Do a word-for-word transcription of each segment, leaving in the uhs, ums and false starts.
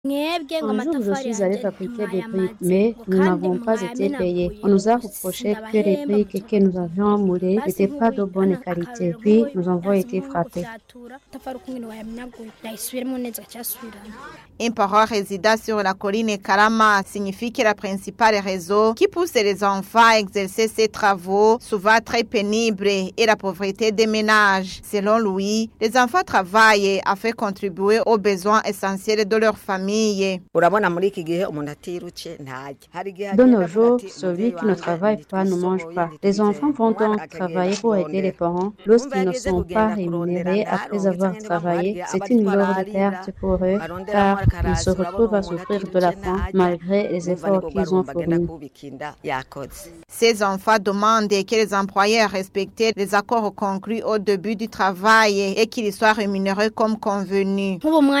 Un jour, je suis allé fabriquer des briques, mais nous n'avons pas été payés. On nous a reproché que les briques que nous avions moulées n'étaient pas de bonne qualité. Puis, nous avons été frappés. Un parent résident sur la colline Karama signifie que le principal réseau qui pousse les enfants à exercer ces travaux, souvent très pénibles, est la pauvreté des ménages. Selon lui, les enfants travaillent afin de contribuer aux besoins essentiels de leur famille. De nos jours, celui qui ne travaille pas ne mange pas. Les enfants vont donc travailler pour aider les parents. Lorsqu'ils ne sont pas rémunérés après avoir travaillé, c'est une lourde perte pour eux, car ils se retrouvent à souffrir de la faim malgré les efforts qu'ils ont fournis. Ces enfants demandent que les employeurs respectent les accords conclus au début du travail et qu'ils soient rémunérés comme convenu.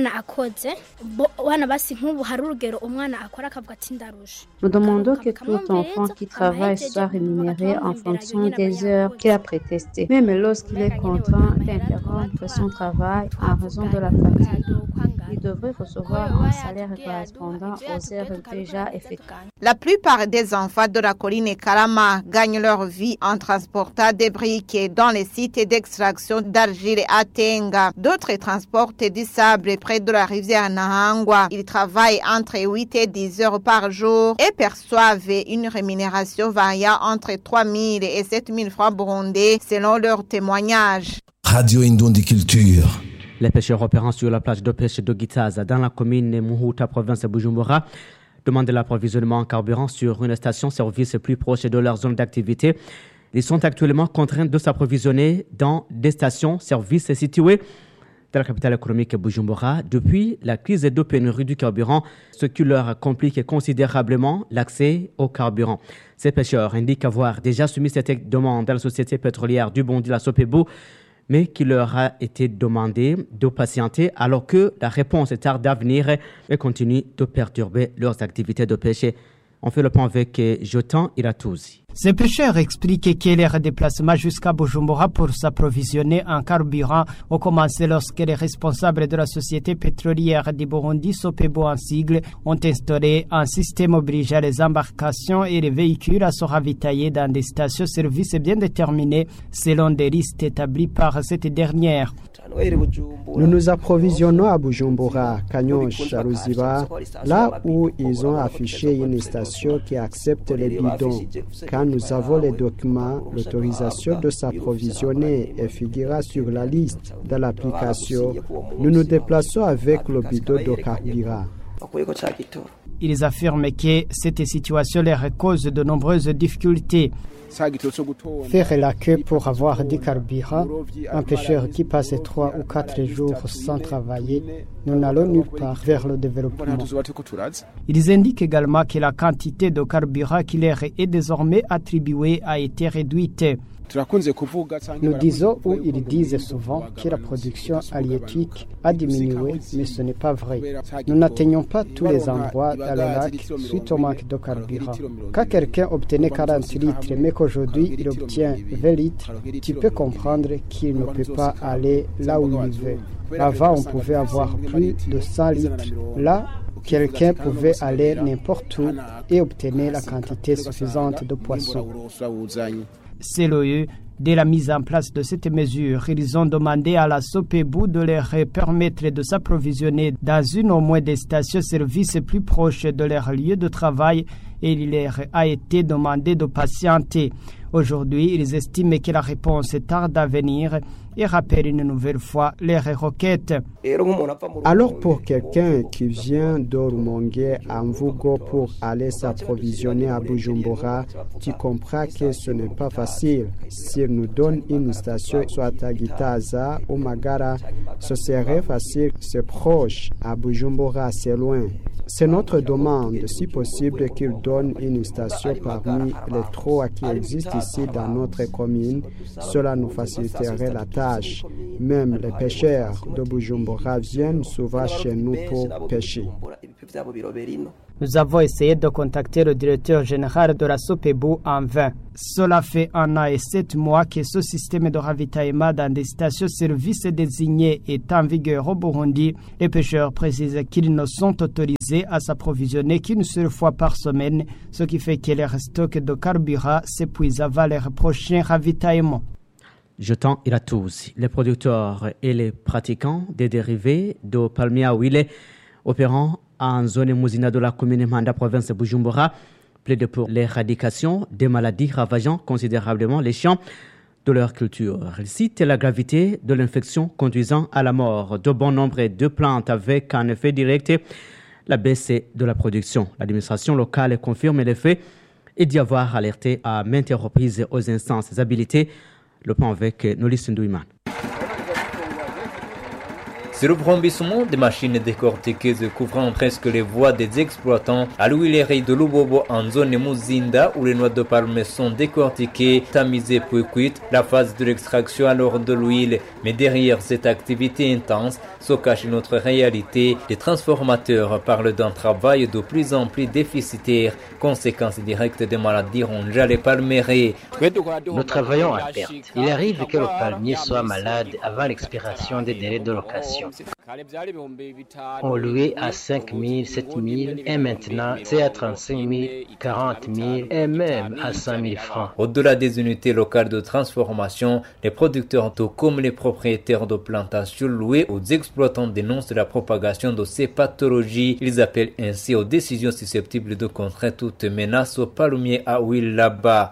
Nous demandons que tout enfant qui travaille soit rémunéré en fonction des heures qu'il a prétestées. Même lorsqu'il est contraint d'interrompre son travail en raison de la fatigue, il devrait recevoir un salaire correspondant aux heures déjà effectuées. La plupart des enfants de la colline Karama gagnent leur vie en transportant des briques dans les sites d'extraction d'argile à Tenga. D'autres transportent du sable près de la rivière Nahangwa. Ils travaillent entre huit et dix heures par jour et perçoivent une rémunération variant entre trois mille et sept mille francs burundais selon leurs témoignages. Radio Indundi Culture. Les pêcheurs opérant sur la plage de pêche de Gitaza dans la commune de Muhuta, province de Bujumbura, demandent l'approvisionnement en carburant sur une station-service plus proche de leur zone d'activité. Ils sont actuellement contraints de s'approvisionner dans des stations-service situées dans la capitale économique Bujumbura depuis la crise de pénurie du carburant, ce qui leur complique considérablement l'accès au carburant. Ces pêcheurs indiquent avoir déjà soumis cette demande à la société pétrolière du Bondi, la Sopebu, mais qui leur a été demandé de patienter alors que la réponse tarde à venir et continue de perturber leurs activités de pêche. On fait le point avec Jotan Iratouzi. Ces pêcheurs expliquent que leur déplacement jusqu'à Bujumbura pour s'approvisionner en carburant ont commencé lorsque les responsables de la société pétrolière du Burundi, Sopebu en sigle, ont instauré un système obligeant les embarcations et les véhicules à se ravitailler dans des stations-service bien déterminées selon des listes établies par cette dernière. Nous nous approvisionnons à Bujumbura, Kanyosha, Ruziba, là où ils ont affiché une station qui accepte les bidons. Quand nous avons les documents, l'autorisation de s'approvisionner est figurera sur la liste de l'application. Nous nous déplaçons avec le bidon de carburant. Ils affirment que cette situation leur cause de nombreuses difficultés. Faire la queue pour avoir du carburant, un pêcheur qui passe trois ou quatre jours sans travailler, nous n'allons nulle part vers le développement. Ils indiquent également que la quantité de carburant qui leur est désormais attribuée a été réduite. Nous disons ou ils disent souvent que la production halieutique a diminué, mais ce n'est pas vrai. Nous n'atteignons pas tous les endroits dans le lac suite au manque de carburant. Quand quelqu'un obtenait quarante litres, mais qu'aujourd'hui il obtient vingt litres, tu peux comprendre qu'il ne peut pas aller là où il veut. Avant, on pouvait avoir plus de cent litres. Là, quelqu'un pouvait aller n'importe où et obtenir la quantité suffisante de poissons. C'est l'O E. Dès la mise en place de cette mesure, ils ont demandé à la Sopebu de leur permettre de s'approvisionner dans une au moins des stations-service plus proches de leur lieu de travail et il leur a été demandé de patienter. Aujourd'hui, ils estiment que la réponse tarde à venir et rappellent une nouvelle fois leurs requêtes. Alors pour quelqu'un qui vient d'Orumongue à Mvugo pour aller s'approvisionner à Bujumbura, tu comprends que ce n'est pas facile. S'il nous donne une station, soit à Gitaza ou Magara, ce serait facile, c'est proche. À Bujumbura, c'est loin. C'est notre demande, si possible, qu'il donne une station parmi les trois qui existent ici dans notre commune. Cela nous faciliterait la tâche. Même les pêcheurs de Bujumbura viennent souvent chez nous pour pêcher. Nous avons essayé de contacter le directeur général de la Sopebu en vain. Cela fait un an et sept mois que ce système de ravitaillement dans des stations-service désignées est en vigueur au Burundi. Les pêcheurs précisent qu'ils ne sont autorisés à s'approvisionner qu'une seule fois par semaine, ce qui fait que leur stock de carburant s'épuise avant leur prochain ravitaillement. Jetant et à tous, les producteurs et les pratiquants des dérivés de palmier à huile opérant en zone Mouzina de la commune Manda, province de Bujumbura, plaident pour l'éradication des maladies ravageant considérablement les champs de leur culture. Ils citent la gravité de l'infection conduisant à la mort de bon nombre de plantes avec un effet direct la baisse de la production. L'administration locale confirme les faits et d'y avoir alerté à maintes reprises aux instances habilitées. Le point avec Nolis Ndouiman. C'est le brambissement des machines décortiqueuses couvrant presque les voies des exploitants à l'huilerie de Lubobo en zone Muzinda où les noix de palme sont décortiquées, tamisées puis cuites, la phase de l'extraction alors de l'huile. Mais derrière cette activité intense se cache une autre réalité. Les transformateurs parlent d'un travail de plus en plus déficitaire, conséquence directe des maladies rongent les palmeraies. Nous travaillons à perte. Il arrive que le palmier soit malade avant l'expiration des délais de location. On louait à cinq mille, sept mille et maintenant c'est à trente-cinq mille, quarante mille et même à cinq mille francs. Au-delà des unités locales de transformation, les producteurs tout comme les propriétaires de plantations louées aux exploitants dénoncent la propagation de ces pathologies. Ils appellent ainsi aux décisions susceptibles de contrer toute menace au palmier à huile là-bas.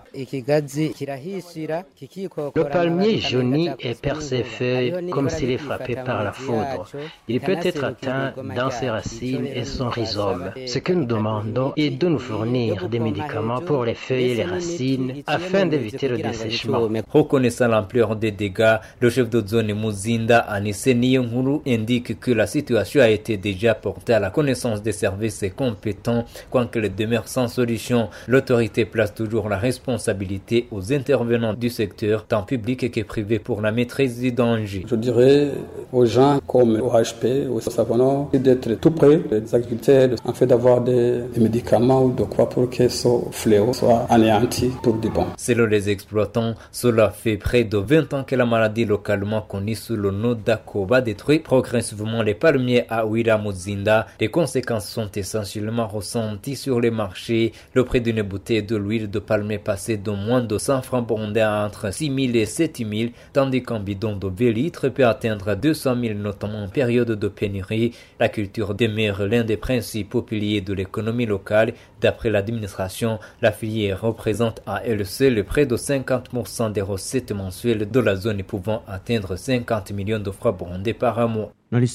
Le palmier jaunit et perd ses feuilles comme s'il est frappé par la foudre. Il peut être atteint dans ses racines et son rhizome. Ce que nous demandons est de nous fournir des médicaments pour les feuilles et les racines afin d'éviter le dessèchement. Reconnaissant l'ampleur des dégâts, le chef de zone Muzinda, Anissé Niyonguru, indique que la situation a été déjà portée à la connaissance des services compétents, quoique les demeure sans solution. L'autorité place toujours la responsabilité aux intervenants du secteur, tant public que privé, pour la maîtrise du danger. Je dirais aux gens comme au H P, au Savonneau, d'être tout près des agriculteurs, en fait d'avoir des, des médicaments ou de quoi pour que ce fléau soit anéanti pour du bon. Selon les exploitants, cela fait près de vingt ans que la maladie localement connue sous le nom d'Akoba détruit progressivement les palmiers à huile à Muzinda. Les conséquences sont essentiellement ressenties sur les marchés. Le prix d'une bouteille de l'huile de palmier passé de moins de cent francs burundais à entre six mille et sept mille, tandis qu'un bidon de vingt litres peut atteindre deux cent mille, notamment en période de pénurie. La culture demeure l'un des principaux piliers de l'économie locale. D'après l'administration, la filière représente à elle seule près de cinquante pour cent des recettes mensuelles de la zone, pouvant atteindre cinquante millions de francs burundais par mois.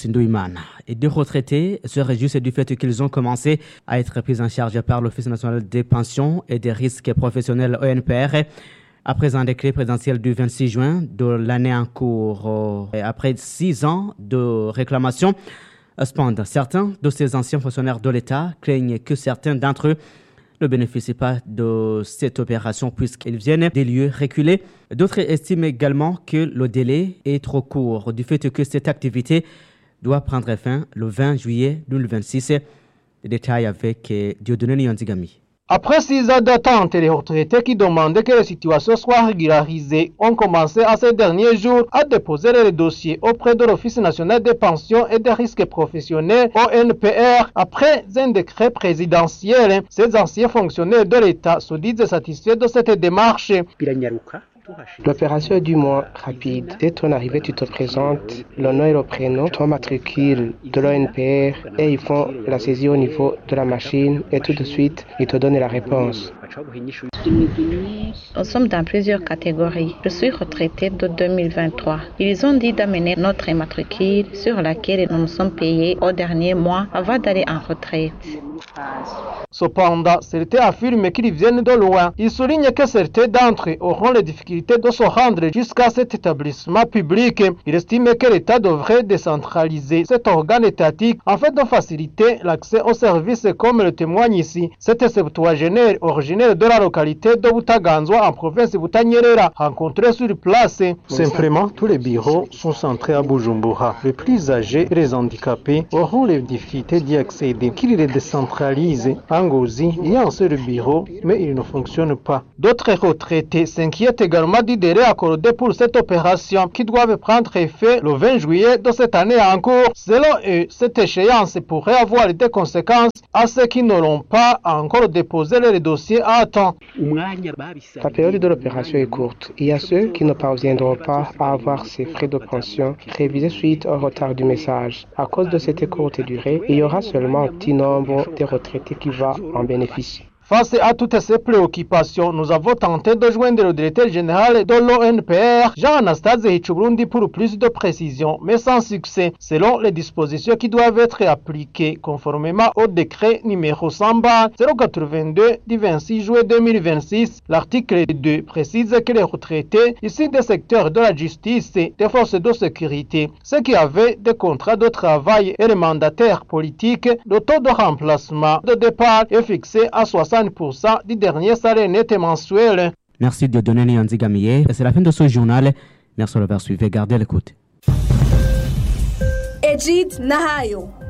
Et deux retraités se réjouissent du fait qu'ils ont commencé à être pris en charge par l'Office national des pensions et des risques professionnels O N P R. Après un décret présidentiel du vingt-six juin de l'année en cours, et après six ans de réclamation, cependant, certains de ces anciens fonctionnaires de l'État craignent que certains d'entre eux ne bénéficient pas de cette opération puisqu'ils viennent des lieux reculés. D'autres estiment également que le délai est trop court du fait que cette activité doit prendre fin le vingt juillet deux mille vingt-six. Les détails avec Dieudonné Nyanzigami. Après six ans d'attente, les retraités qui demandaient que la situation soit régularisée ont commencé à ces derniers jours à déposer les dossiers auprès de l'Office national des pensions et des risques professionnels O N P R. Après un décret présidentiel, ces anciens fonctionnaires de l'État se disent satisfaits de cette démarche. L'opération est du moins rapide. Dès ton arrivée, tu te présentes, le nom et le prénom, ton matricule de l'O N P R et ils font la saisie au niveau de la machine et tout de suite, ils te donnent la réponse. Nous sommes dans plusieurs catégories. Je suis retraité de deux mille vingt-trois. Ils ont dit d'amener notre matricule sur laquelle nous nous sommes payés au dernier mois avant d'aller en retraite. Cependant, certains affirment qu'ils viennent de loin. Ils soulignent que certains d'entre eux auront les difficultés de se rendre jusqu'à cet établissement public. Ils estiment que l'État devrait décentraliser cet organe étatique afin de faciliter l'accès aux services, comme le témoigne ici cet septuagénaire originaire de la localité de Butaganzwa en province de Butanyerera, rencontré sur place. Simplement, tous les bureaux sont centrés à Bujumbura. Les plus âgés et les handicapés auront les difficultés d'y accéder. Qu'ils les décentralisent. En Ngozi, il y a un seul bureau, mais il ne fonctionne pas. D'autres retraités s'inquiètent également du délai accordé pour cette opération qui doit prendre effet le vingt juillet de cette année en cours. Selon eux, cette échéance pourrait avoir des conséquences à ceux qui n'auront pas encore déposé les dossiers à temps. La période de l'opération est courte. Il y a ceux qui ne parviendront pas à avoir ces frais de pension révisés suite au retard du message. À cause de cette courte durée, il y aura seulement un petit nombre de retraités qui va en bénéficier. Face à toutes ces préoccupations, nous avons tenté de joindre le directeur général de l'O N P R, Jean-Anastase Hichuburundi, pour plus de précisions, mais sans succès, selon les dispositions qui doivent être appliquées conformément au décret numéro cent zéro quatre-vingt-deux du vingt-six juillet deux mille vingt-six. L'article deux précise que les retraités issus des secteurs de la justice et des forces de sécurité, ceux qui avaient des contrats de travail et les mandataires politiques, le taux de remplacement de départ est fixé à soixante pour cent du dernier salaire net mensuel. Merci de donner Nyanzi Gamier. C'est la fin de ce journal. Merci de l'avoir suivi. Gardez l'écoute. Egid Nahayo.